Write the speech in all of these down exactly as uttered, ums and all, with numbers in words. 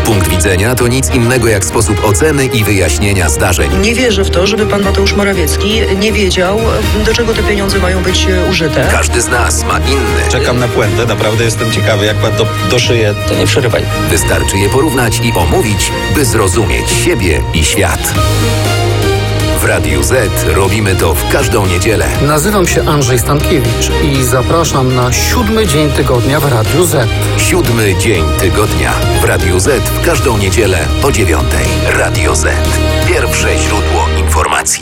Punkt widzenia to nic innego jak sposób oceny i wyjaśnienia zdarzeń. Nie wierzę w to, żeby pan Mateusz Morawiecki nie wiedział, do czego te pieniądze mają być użyte. Każdy z nas ma inny. Czekam na puentę, naprawdę jestem ciekawy, jak pan to doszyje. To nie przerywaj. Wystarczy je porównać i omówić, by zrozumieć siebie i świat. W Radiu Z robimy to w każdą niedzielę. Nazywam się Andrzej Stankiewicz i zapraszam na siódmy dzień tygodnia w Radiu Z. Siódmy dzień tygodnia w Radiu Z w każdą niedzielę o dziewiątej. Radio Z. Pierwsze źródło informacji.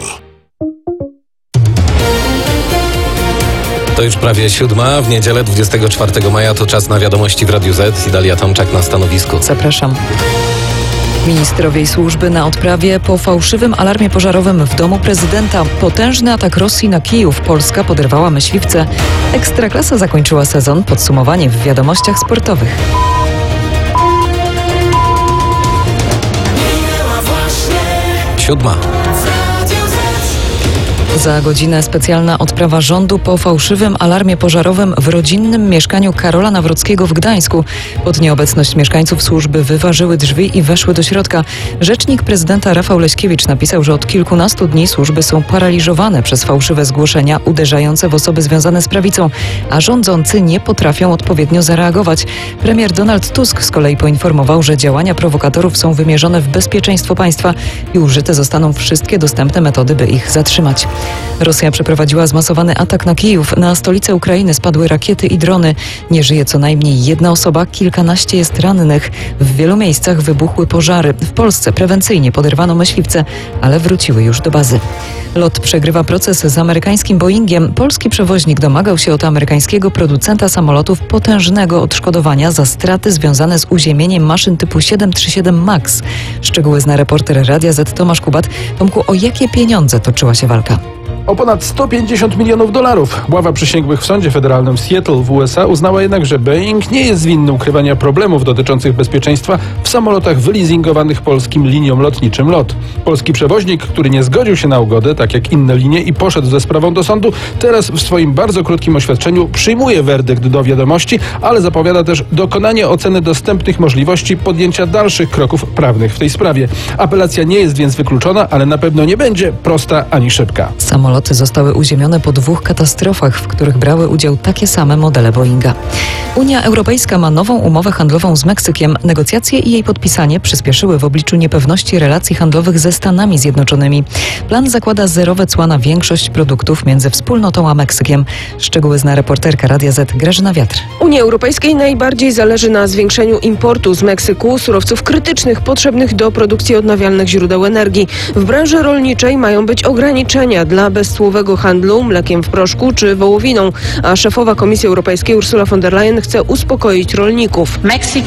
To już prawie siódma. W niedzielę dwudziestego czwartego maja to czas na wiadomości w Radiu Z. Idalia Tomczak na stanowisku. Zapraszam. Ministrowie służby na odprawie po fałszywym alarmie pożarowym w domu prezydenta. Potężny atak Rosji na Kijów. Polska poderwała myśliwce. Ekstraklasa zakończyła sezon. Podsumowanie w wiadomościach sportowych. Siódma. Za godzinę specjalna odprawa rządu po fałszywym alarmie pożarowym w rodzinnym mieszkaniu Karola Nawrockiego w Gdańsku. Pod nieobecność mieszkańców służby wyważyły drzwi i weszły do środka. Rzecznik prezydenta Rafał Leśkiewicz napisał, że od kilkunastu dni służby są paraliżowane przez fałszywe zgłoszenia uderzające w osoby związane z prawicą, a rządzący nie potrafią odpowiednio zareagować. Premier Donald Tusk z kolei poinformował, że działania prowokatorów są wymierzone w bezpieczeństwo państwa i użyte zostaną wszystkie dostępne metody, by ich zatrzymać. Rosja przeprowadziła zmasowany atak na Kijów. Na stolicę Ukrainy spadły rakiety i drony. Nie żyje co najmniej jedna osoba, kilkanaście jest rannych. W wielu miejscach wybuchły pożary. W Polsce prewencyjnie poderwano myśliwce, ale wróciły już do bazy. LOT przegrywa proces z amerykańskim Boeingiem. Polski przewoźnik domagał się od amerykańskiego producenta samolotów potężnego odszkodowania za straty związane z uziemieniem maszyn typu siedem trzy siedem MAX. Szczegóły zna reporter Radia Z Tomasz Kubat. Tomku, o jakie pieniądze toczyła się walka? O ponad sto pięćdziesiąt milionów dolarów. Ława przysięgłych w sądzie federalnym w Seattle w U S A uznała jednak, że Boeing nie jest winny ukrywania problemów dotyczących bezpieczeństwa w samolotach wyleasingowanych polskim liniom lotniczym LOT. Polski przewoźnik, który nie zgodził się na ugodę, tak jak inne linie, i poszedł ze sprawą do sądu, teraz w swoim bardzo krótkim oświadczeniu przyjmuje werdykt do wiadomości, ale zapowiada też dokonanie oceny dostępnych możliwości podjęcia dalszych kroków prawnych w tej sprawie. Apelacja nie jest więc wykluczona, ale na pewno nie będzie prosta ani szybka. Samoloty zostały uziemione po dwóch katastrofach, w których brały udział takie same modele Boeinga. Unia Europejska ma nową umowę handlową z Meksykiem. Negocjacje i jej podpisanie przyspieszyły w obliczu niepewności relacji handlowych ze Stanami Zjednoczonymi. Plan zakłada zerowe cła na większość produktów między wspólnotą a Meksykiem. Szczegóły zna reporterka Radia Z Grażyna Wiatr. Unii Europejskiej najbardziej zależy na zwiększeniu importu z Meksyku surowców krytycznych potrzebnych do produkcji odnawialnych źródeł energii. W branży rolniczej mają być ograniczenia dla bezcłowego handlu mlekiem w proszku czy wołowiną, a szefowa Komisji Europejskiej Ursula von der Leyen chce uspokoić rolników.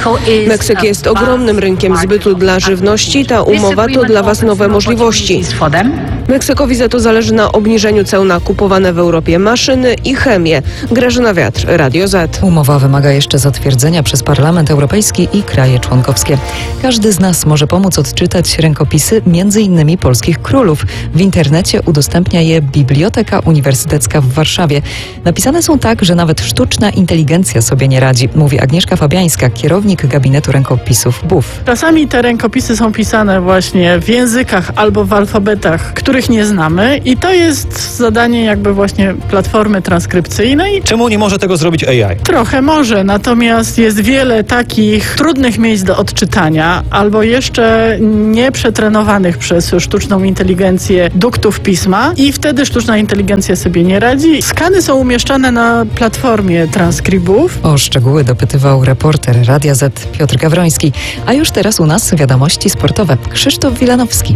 Meksyk jest ogromnym rynkiem zbytu dla żywności. Ta umowa to dla Was nowe możliwości. Meksykowi za to zależy na obniżeniu ceł na kupowane w Europie maszyny i chemię. Grażyna Wiatr, Radio Z. Umowa wymaga jeszcze zatwierdzenia przez Parlament Europejski i kraje członkowskie. Każdy z nas może pomóc odczytać rękopisy między innymi polskich królów. W internecie udostępnia je Biblioteka Uniwersytecka w Warszawie. Napisane są tak, że nawet sztuczna inteligencja sobie nie radzi, mówi Agnieszka Fabiańska, kierownik gabinetu rękopisów B U F. Czasami te rękopisy są pisane właśnie w językach albo w alfabetach, których nie znamy, i to jest zadanie jakby właśnie platformy transkrypcyjnej. Czemu nie może tego zrobić A I? Trochę może, natomiast jest wiele takich trudnych miejsc do odczytania albo jeszcze nieprzetrenowanych przez sztuczną inteligencję duktów pisma i wtedy sztuczna inteligencja sobie nie radzi. Skany są umieszczane na platformie Transkribów. O szczegóły dopytywał reporter Radia Z Piotr Gawroński. A już teraz u nas wiadomości sportowe. Krzysztof Wilanowski.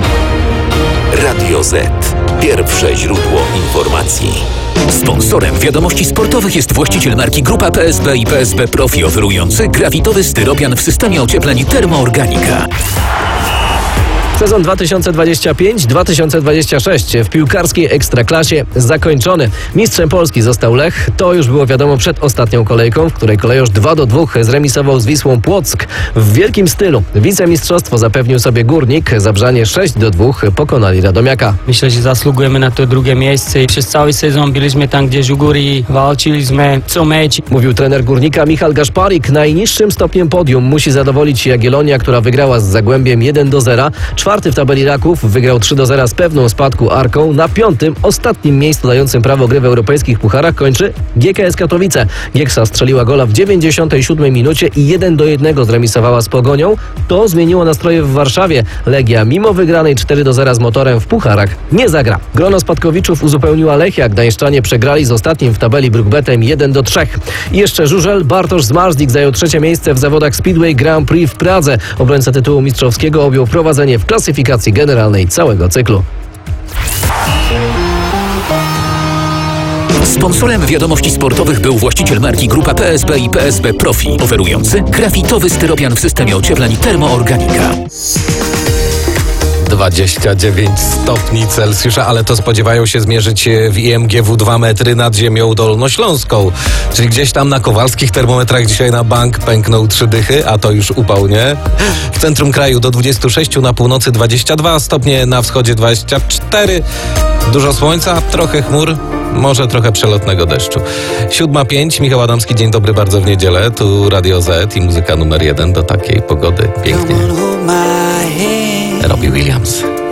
Radio Z. Pierwsze źródło informacji. Sponsorem wiadomości sportowych jest właściciel marki Grupa P S B i P S B Profi, oferujący grafitowy styropian w systemie ociepleń Termoorganika. Sezon dwa tysiące dwudziesty piąty dwa tysiące dwudziesty szósty w piłkarskiej Ekstraklasie zakończony. Mistrzem Polski został Lech. To już było wiadomo przed ostatnią kolejką, w której kolejorz dwa do dwóch zremisował z Wisłą Płock. W wielkim stylu wicemistrzostwo zapewnił sobie Górnik. Zabrzanie sześć do dwóch pokonali Radomiaka. Myślę, że zasługujemy na to drugie miejsce. Przez cały sezon byliśmy tam gdzieś u góry i walczyliśmy co mecz. Mówił trener Górnika Michał Gaszparik. Najniższym stopniem podium musi zadowolić się Jagiellonia, która wygrała z Zagłębiem jeden do zera. Czwarty w tabeli Raków wygrał trzy do zera z pewną spadku Arką. Na piątym, ostatnim miejscu dającym prawo gry w europejskich pucharach kończy G K S Katowice. Gieksa strzeliła gola w dziewięćdziesiątej siódmej minucie i jeden do jednego zremisowała z Pogonią. To zmieniło nastroje w Warszawie. Legia mimo wygranej cztery do zera z Motorem w pucharach nie zagra. Grono spadkowiczów uzupełniła Lechia. Gdańszczanie przegrali z ostatnim w tabeli Brukbetem jeden do trzech. I jeszcze żużel. Bartosz Zmarzlik zajął trzecie miejsce w zawodach Speedway Grand Prix w Pradze. Obrońca tytułu mistrzowskiego objął prowadzenie w klasyfikacji generalnej całego cyklu. Sponsorem wiadomości sportowych był właściciel marki Grupa P S B i P S B Profi, oferujący grafitowy styropian w systemie ociepleń Termoorganika. dwadzieścia dziewięć stopni Celsjusza, ale to spodziewają się zmierzyć w I M G W dwa metry nad ziemią dolnośląską. Czyli gdzieś tam na kowalskich termometrach dzisiaj na bank pękną trzy dychy, a to już upał, nie? W centrum kraju do dwudziestu sześciu, na północy dwadzieścia dwa stopnie, na wschodzie dwadzieścia cztery. Dużo słońca, trochę chmur, może trochę przelotnego deszczu. Siódma pięć, Michał Adamski, dzień dobry bardzo w niedzielę. Tu Radio Z i muzyka numer jeden do takiej pogody. Pięknie. Robbie Williams.